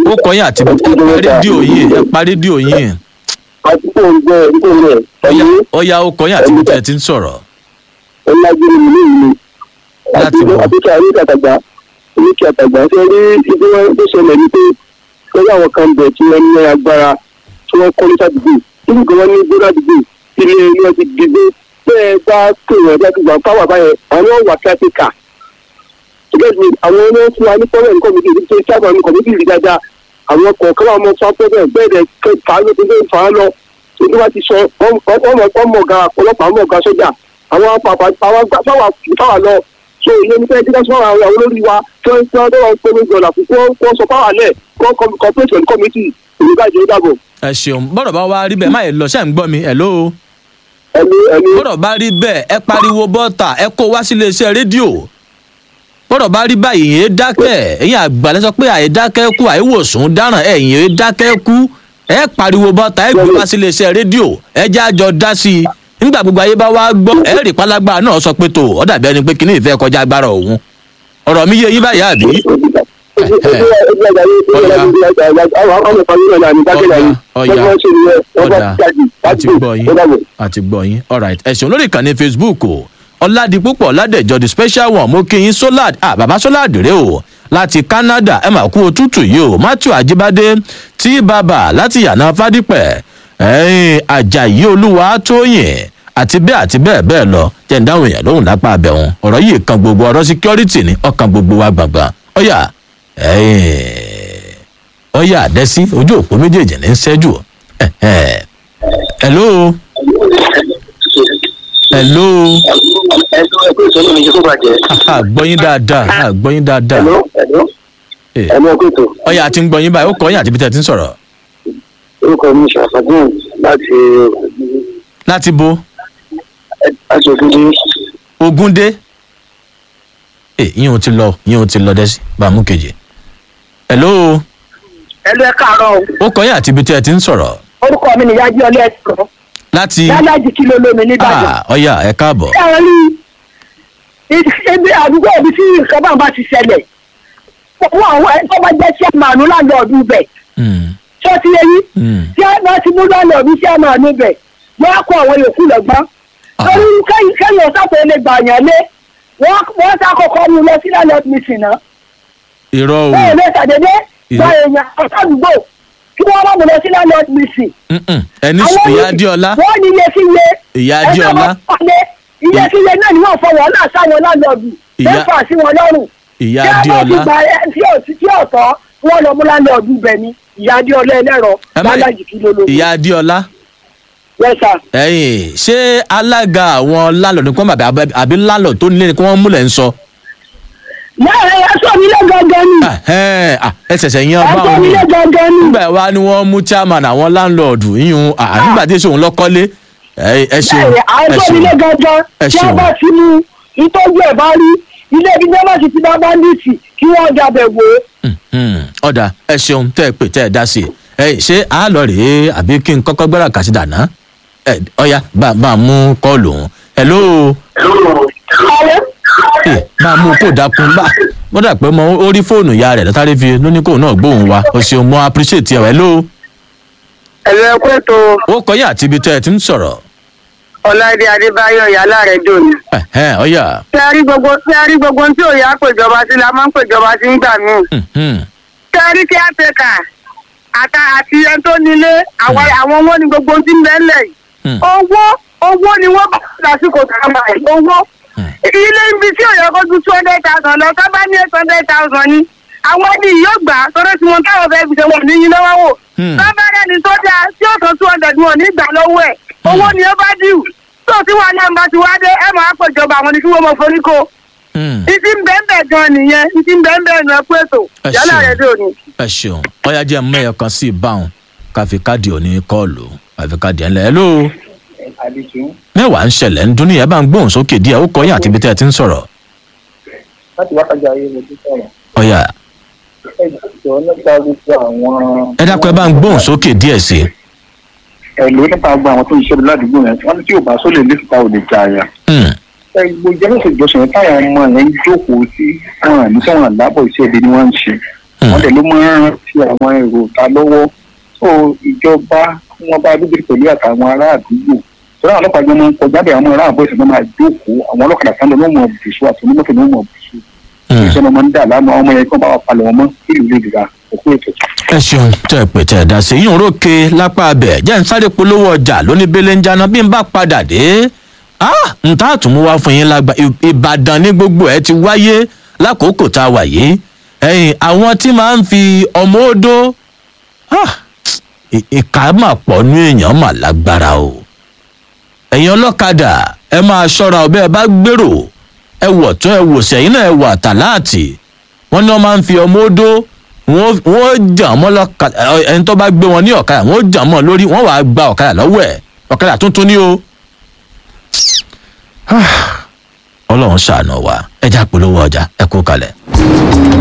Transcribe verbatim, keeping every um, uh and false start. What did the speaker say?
ó kọ yín àti ẹ pa rédíò yín ẹ pa rédíò yín. àtúntò ń gbẹ ìdíkò rẹ. ọ̀yá ọ̀yá ó kọ yín àti ibi tí ẹ ti ń sọ̀rọ̀. ọlájú ni mi ní láti wọ. àbíkẹ́ àríkà àtàgbà àríkà àtàgbà ṣe rí ibi wọn tó ṣẹlẹ̀ ní pé lọ́wọ́ àwọn kan bẹ̀ tí wọ́n ní agbára tí wọ́n kọ́ ní sádùúgbò nínú kan wọ́n ní gbé ládùúgbò ilé ilé ọtí gbígbé bẹ́ẹ̀ bá pè wọ́n bá ti gbà fáwọn àbáyẹ àwọn wà kíátíkà gẹ́gẹ́ àwọn ọmọ fún wa ní pọ́nrẹ́ nǹkan mi kì í ṣe sábà ní kọ̀mítì rí dáadáa àwọn kọ̀ọ̀kan wà mọ́ sápẹ́bẹ̀ bẹ́ẹ̀ dẹ̀ fà á lóko bẹ́ẹ̀ fà á lọ èdè wa ti sọ ọmọ ọ̀gá ọlọ́pàá ọmọ ọ̀gá sójà àwọn fáwà lọ so ìyẹn ní fẹ́ẹ́ dídá sọ́wọ́ àwọn olórí wa tí wọ́n tí wọ́n tó wọn pé ní ìjọba fún kó sọ fáwà lẹ̀ kó corporation committee èyí bá jẹ́ ìdàbọ̀. ẹ ṣeun bọ́dọ̀ bá wá rí bẹ́ẹ̀ má yẹ lọ ṣẹ́ ń gbọ́ mi hello. ẹni ẹni. bọ́dọ̀ bá rí bẹ́ẹ̀ ẹ pariwo bọ́ta ẹ kó wá sílé iṣẹ́ rédíò bọ́dọ̀ bá rí báyìí yẹn dákẹ́ ẹ̀yin àgbàlẹ́ sọ pé àyè dákẹ́ kú àìwòsàn dáràn ẹ̀yin yẹn dákẹ́ kú ẹ pariwo bọ́ta ẹ gbé wá sílé iṣẹ́ rédíò ẹ já jọ dá sí i nígbà gbogbo ayé bá wá gbọ́ ẹ rí pálágbára náà sọ pé tó ọ dàbí ẹni pé kíní ìfẹ́ kọjá agbára òun ọ̀rọ̀ mi yé yín báyìí àbí. ọ̀dà àti gbọ́ yín àti gbọ́ yín alright ẹ ṣeun lórí ìkànnì Facebook o ọ̀làdìpúpọ̀ ládẹ̀jọ́ the special one mo kí yín solad ah bàbá solad rèé o láti Canada ẹ mà kú òtútù yìí o Matthew Ajibade tí bàbá láti yànà Fádípẹ̀ ẹ̀yìn Àjàyí Olúwatóyìn àti bẹ́ẹ̀ àti bẹ́ẹ̀ bẹ́ẹ̀ lọ jẹ́ ń dáhùn èèyàn lóhùn lápá abẹ́hùn ọ̀rọ̀ yìí kan gbogbo ọ̀rọ̀ security ní ọkàn gbogbo wa gbàngbàn ọ̀yà ọ̀yà àdẹ́sí ojú òpó méjèèjì ní ṣẹ́jú hello hello àgbọ́yìn dáadáa àgbọ́yìn dáadáa ọ̀yà àti ń gbọ́yìn báyìí ó kọ́ yín àti bí tẹ́ ti ń sọ̀rọ̀. orúkọ mi ṣàfàdùn láti. láti bo. láti Ògúndé. Ògúndé. ẹ yín ò ti lọ yín ò ti lọ dẹ́sí bàmú kejì. hello. ẹlú ẹ káàárọ̀ o. ó kọ́ yín àti ibi tí ẹ ti ń sọ̀rọ̀. orúkọ mi nìyá jí ọlẹ́ ẹ̀sọ́. láti. dálájì kí ló lómi nìbàdàn. ọ̀yà ẹ káàbọ̀. ṣé ẹ rí ibi àdúgbò ibi tí nǹkan bá ń bá ti ṣẹlẹ̀ wọ́n àwọn ẹ̀ tó bá jẹ́ sí àmàlú láńlọ́ ọdún bẹ̀. tó ti yẹ yín tí wọ́n ti mú lọ́nà ọdún sí àmàlú bẹ̀ wọ́n á kó àwọn yòókù lọ́gbọ́n. torí kẹ́yìn ọ̀sàtọ̀ lè gbà yàn lé wọ́n sá kọ́kọ́ mú lọ sí lálẹ́ ọdún náà. irọ́ o. bẹ́ẹ̀ lè ṣàdédé gba èèyàn ọ̀sàdúgbò kí wọ́n bá mú lọ sí lálẹ́ ọdún mìsìn. ẹni ìyá Adéọlá. wọ́n ní iye sí iye. ìyá Adéọlá. iye sí iye náà ni wọ́n fọwọ́ náà sáwọn lálọ́ọ̀dù mẹ́fà sí wọn lọ́rùn. ìyá Adéọlá. tí a bá ti gba tí ọ̀tọ̀ wọ́n lọ mú lálọ́ọ̀dù bẹ̀ ni ìyá Adéọlá ẹlẹ́rọ lálájì kí ló ló. ìyá Adéọlá. yẹ́sà. ẹ̀yin ṣé alága àwọn lálọ́ọ̀dù kan bàbá àbí lálọ́ọ̀dù tó nílé ni kí wọ́n múlẹ̀ ń sọ. láàrin ẹ̀sọ́ mi lé gangan ni. ẹ ṣẹ̀ṣẹ̀ yan bá ẹ̀sọ́ mi lé gangan ni. nígbà wa ni wọ́n mú chairman àwọn láńlọ́ọ̀dù yíyún nígbà tí èso òun lọ́kọ́lé ẹ ṣeun bẹ́ẹ̀ àwọn ilé gangan tí wọ́n bá ti mú ìtọ́jú ẹ̀ bá rí ilé ibi tí wọ́n bá ti ti bá báńdíìtì kí wọ́n dàbẹ̀ wò ó. ọ̀dà ẹ ṣeun tẹ́ ẹ pè tẹ́ ẹ dá sí ẹ ṣé a lọ rèé àbí kí n kọ́kọ́ gbára kà sí dàná ọ̀yà bá a mú kọ́ọ̀lù òun hello. bá a mú kó dákun bá wọ́n dà pé mo ó rí fóònù ìyá rẹ̀ lọ́tàrí fi lóní kóun náà gbóhùn wa o ṣeun mo appreciate ẹ̀ hello. ẹ̀rọ ẹ̀kọ́ ètò. ó kọ́ yín àti ibi tẹ́ ẹ ti ń sọ̀rọ̀. Ọláìdé Adébáyọ̀ ìyálà rẹ̀ dòní. ọ̀yà. ṣé a rí gbogbo ṣé a rí gbogbo tí ò yá péjọba sí la máa ń péjọba sí nígbà míì. ṣé a rí kí á tẹ̀ka àtà àti ẹni tó nílé àwọn owó ni gbogbo tí ń bẹ́ẹ̀ yìí. owó owó ni wọ́n bá lásìkò tá a máa yìí owó. ilé ibi tí ò yẹ kó ju two hundred thousand lọ ká bá ní eight hundred thousand ni àwọn ẹni yóò gbà sọ́dọ̀ tí wọ́n táwọn fẹ́ẹ́ fi ṣe wọ́n níyìn lọ́wọ́ wò. bàbá rẹ̀ ní tó dáa tí ó tó two hundred wọn ní ìgbà lọ́wọ́ ẹ̀ owó ni ó bá dìú tó tí wọn náà bá ti wá dé ẹ máa pèjọba àwọn ní kí wọn mọ foríko. ìdí ń bẹ́ẹ̀ bẹ́ẹ̀ gan nìyẹn ìdí ń bẹ́ẹ̀ bẹ́ẹ̀ nìyẹn pé ètò yálà rẹ̀ dé òní. ẹ ṣeun ọyá jẹ́ mẹ́yọ̀ kan sí ìbáwọn káfí káàdì òní kọ́ọ̀lù káfí káàdì ẹ̀ ń lẹ̀ ẹ́ ló. mẹ́wàá ń ṣẹlẹ̀ ń dún ní ẹ̀ bá ń gbóhùn sókè díẹ̀ ó kọ́ yín àti ibi tẹ́ ẹ ti ń sọ̀rọ̀. láti wákàtí ayé mo ti sọ̀rọ̀. ọ̀yà. ẹ dákun ẹ bá ń gbóhùn sókè díẹ̀ sí i. ẹ̀lú nípa gba àwọn tó ń ṣẹ́bi ládùúgbò yẹn wọ́n ní tí ò bá sólè lẹ́sìta ò lè jà àyà. ẹgbẹ́ jẹ́rìsì ìjọsìn táwọn ọmọ yẹn ń jókòó sí wọn àní tí wọn àlábọ̀ iṣẹ́ ibi ni wọ́n ń ṣe wọ́n dẹ̀ ló máa ń rántí àwọn èrò ta lọ́wọ́ tó ìjọba wọn bá dúdú pẹ̀lú àtàwọn ará àdúgbò tó láwọn ọlọ́pàá jọ máa ń kọjá bẹ́ẹ̀ àwọn ará àbọ̀ ìṣẹ̀lẹ̀ máa jókòó àwọn ọlọ́kadà sáńdọ̀ ló mọ̀ bùsù àti onímọ̀tò ló mọ̀ bùsù ìṣẹ̀lẹ̀ máa ń dà láàmú àwọn ọmọ yẹn kí wọ́n bá wà palẹ̀ wọn mọ́ kí ìlú lè dìgbà òkú ètò. ẹ ṣeun tẹ pé tẹ dá sí yín rókè lápá abẹ jẹ ń sáré polówó ọjà lóní bẹlẹ ń jáná bí n bá padà dé n tá àtúnmú wá fún yín lágbá ìbàdàn ní gbogbo ẹ ti wáyé lákòókò tá a wà yìí ẹyìn àwọn tí máa ń fi ọmọ odó ìka mà pọ̀ ní èèyàn mà lágbára o ẹ̀yin ọlọ́kadà ẹ máa ṣọ́ra ọbẹ̀ ẹ bá gbèrò ẹ wọ̀ tún ẹ wò sẹ́yìn náà ẹ wà tàláàtì wọ́n ní wọ́n máa ń fi ọmọ odó wọ́n jà mọ́ lọ́kadà ẹni tó bá gbé wọn ní ọ̀kadà wọ́n jà mọ́ lórí wọ́n wàá gba ọ̀kadà lọ́wọ́ ẹ̀ ọ̀kadà tuntun ní o. ọlọ́run ṣàánú wa ẹ já polówó ọjà ẹ kú kalẹ̀.